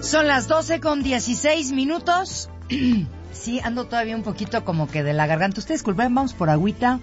Son las 12:16. Sí, ando todavía un poquito como que de la garganta. Ustedes disculpen, vamos por agüita.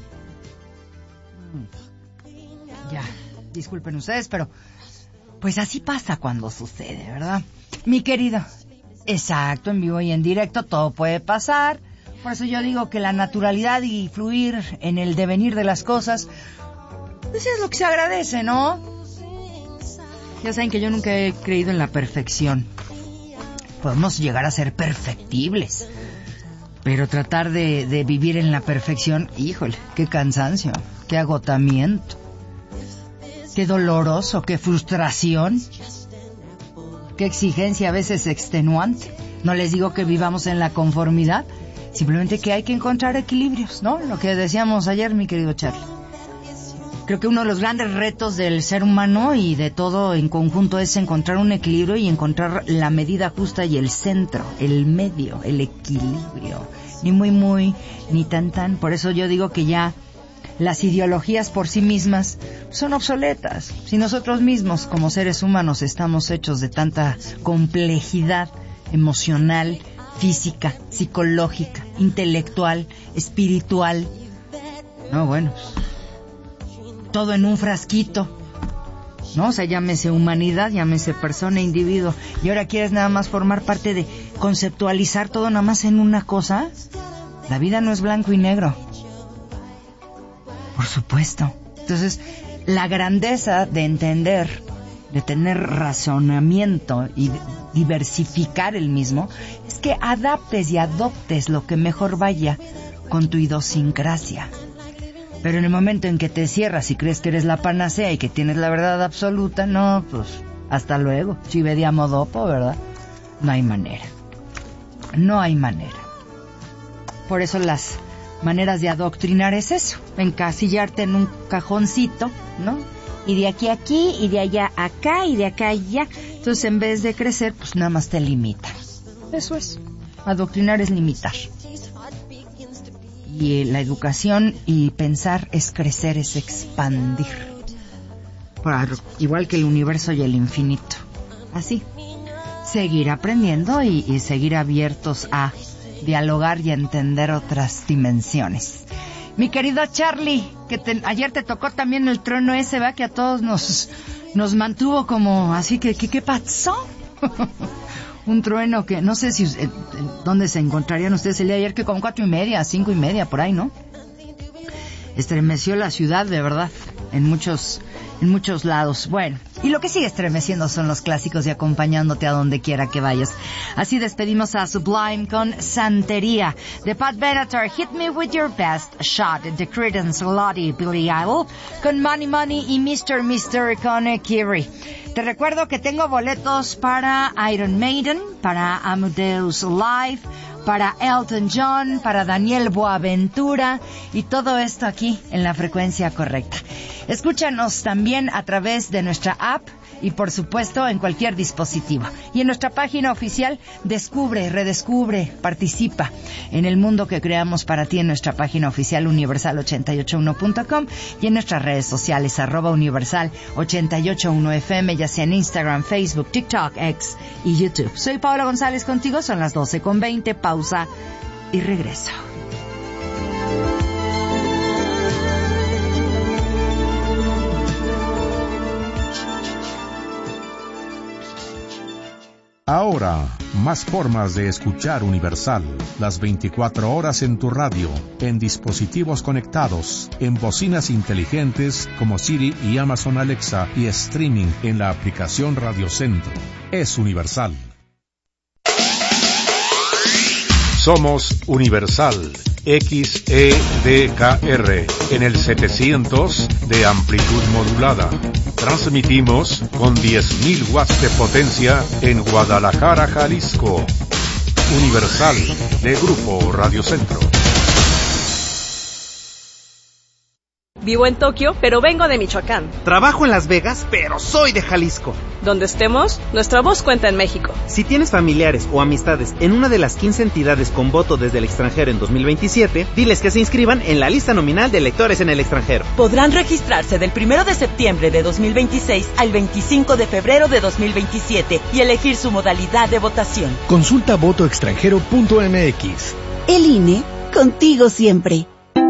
Ya, disculpen ustedes, pero pues así pasa cuando sucede, ¿verdad? Mi querido, exacto, en vivo y en directo todo puede pasar. Por eso yo digo que la naturalidad y fluir en el devenir de las cosas, pues es lo que se agradece, ¿no? Ya saben que yo nunca he creído en la perfección. Podemos llegar a ser perfectibles, pero tratar de vivir en la perfección, híjole, qué cansancio, qué agotamiento, qué doloroso, qué frustración, qué exigencia a veces extenuante. No les digo que vivamos en la conformidad, simplemente que hay que encontrar equilibrios, ¿no? Lo que decíamos ayer, mi querido Charlie. Creo que uno de los grandes retos del ser humano y de todo en conjunto es encontrar un equilibrio y encontrar la medida justa y el centro, el medio, el equilibrio. Ni muy muy, ni tan tan. Por eso yo digo que ya las ideologías por sí mismas son obsoletas. Si nosotros mismos como seres humanos estamos hechos de tanta complejidad emocional, física, psicológica, intelectual, espiritual. No, bueno, todo en un frasquito, ¿no? O sea, llámese humanidad, llámese persona, individuo. Y ahora quieres nada más formar parte de conceptualizar todo nada más en una cosa. La vida no es blanco y negro. Por supuesto. Entonces, la grandeza de entender, de tener razonamiento y diversificar el mismo, es que adaptes y adoptes lo que mejor vaya con tu idiosincrasia. Pero en el momento en que te cierras y crees que eres la panacea y que tienes la verdad absoluta, no, pues hasta luego. Si vediamo dopo, ¿verdad? No hay manera. No hay manera. Por eso las maneras de adoctrinar es eso, encasillarte en un cajoncito, ¿no? Y de aquí a aquí, y de allá a acá, y de acá a allá. Entonces, en vez de crecer, pues nada más te limita. Eso es. Adoctrinar es limitar. Y la educación y pensar es crecer, es expandir. Igual que el universo y el infinito. Así. Seguir aprendiendo y seguir abiertos a dialogar y a entender otras dimensiones. Mi querido Charlie, que ayer te tocó también el trueno ese, ¿va? Que a todos nos mantuvo como así que ¿qué pasó? Un trueno que no sé si dónde se encontrarían ustedes el día de ayer, que como 4:30, 5:30 por ahí, ¿no? Estremeció la ciudad, de verdad, en muchos lados. Bueno, y lo que sigue estremeciendo son los clásicos y acompañándote a donde quiera que vayas. Así despedimos a Sublime con Santería, de Pat Benatar, Hit Me With Your Best Shot, de Creedence, Lottie, Billy Idol, con Money Money y Mr. con Kiri. Te recuerdo que tengo boletos para Iron Maiden, para Amadeus Live, para Elton John, para Daniel Boaventura, y todo esto aquí en la frecuencia correcta. Escúchanos también a través de nuestra app y por supuesto en cualquier dispositivo. Y en nuestra página oficial, descubre, redescubre, participa en el mundo que creamos para ti en nuestra página oficial universal881.com y en nuestras redes sociales @universal881fm, ya sea en Instagram, Facebook, TikTok, X y YouTube. Soy Paola González contigo, son las 12:20, pausa y regreso. Ahora, más formas de escuchar Universal, las 24 horas en tu radio, en dispositivos conectados, en bocinas inteligentes como Siri y Amazon Alexa y streaming en la aplicación Radio Centro. Es Universal. Somos Universal XEDKR en el 700 de amplitud modulada. Transmitimos con 10.000 watts de potencia en Guadalajara, Jalisco. Universal de Grupo Radio Centro. Vivo en Tokio, pero vengo de Michoacán. Trabajo en Las Vegas, pero soy de Jalisco. Donde estemos, nuestra voz cuenta en México. Si tienes familiares o amistades en una de las 15 entidades con voto desde el extranjero en 2027, diles que se inscriban en la lista nominal de electores en el extranjero. Podrán registrarse del 1 de septiembre de 2026 al 25 de febrero de 2027 y elegir su modalidad de votación. Consulta votoextranjero.mx. El INE, contigo siempre.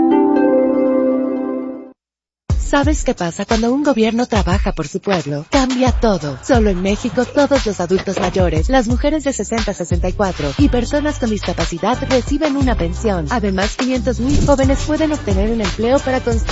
¿Sabes qué pasa cuando un gobierno trabaja por su pueblo? Cambia todo. Solo en México, todos los adultos mayores, las mujeres de 60 a 64 y personas con discapacidad reciben una pensión. Además, 500,000 jóvenes pueden obtener un empleo para construir